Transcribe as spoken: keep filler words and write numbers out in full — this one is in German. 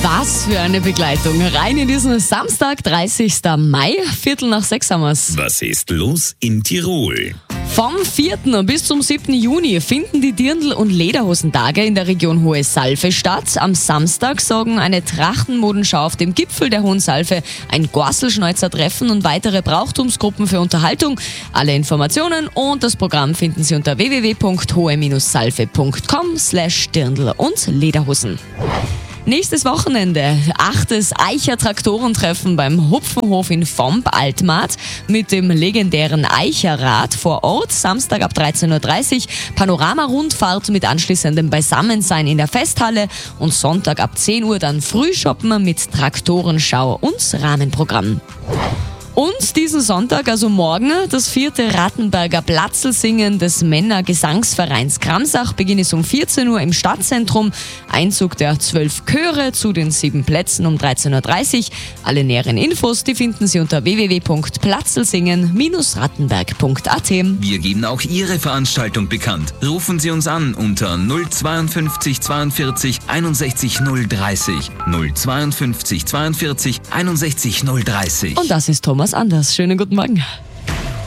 Was für eine Begleitung. Rein in diesen Samstag, dreißigsten Mai, Viertel nach sechs haben wir's. Was ist los in Tirol? Vom vierten bis zum siebten Juni finden die Dirndl- und Lederhosentage in der Region Hohe Salve statt. Am Samstag sorgen eine Trachtenmodenschau auf dem Gipfel der Hohen Salve, ein Gorselschneuzer-Treffen und weitere Brauchtumsgruppen für Unterhaltung. Alle Informationen und das Programm finden Sie unter w w w punkt hohe salve punkt com slash Dirndl und Lederhosen. Nächstes Wochenende, achtes Eicher-Traktorentreffen beim Hupfenhof in Vomp Altmark mit dem legendären Eicherrad vor Ort. Samstag ab dreizehn Uhr dreißig, Panorama-Rundfahrt mit anschließendem Beisammensein in der Festhalle und Sonntag ab zehn Uhr dann Frühshoppen mit Traktorenschau und Rahmenprogramm. Und diesen Sonntag, also morgen, das vierte Rattenberger Platzlsingen des Männergesangsvereins Kramsach. Beginn ist um vierzehn Uhr im Stadtzentrum. Einzug der zwölf Chöre zu den sieben Plätzen um dreizehn Uhr dreißig. Alle näheren Infos, die finden Sie unter w w w punkt platzlsingen Bindestrich rattenberg punkt a t. Wir geben auch Ihre Veranstaltung bekannt. Rufen Sie uns an unter null zweiundfünfzig zweiundvierzig einundsechzig null dreißig. null zweiundfünfzig zweiundvierzig einundsechzig null dreißig. Und das ist Thomas Anders. Schönen guten Morgen.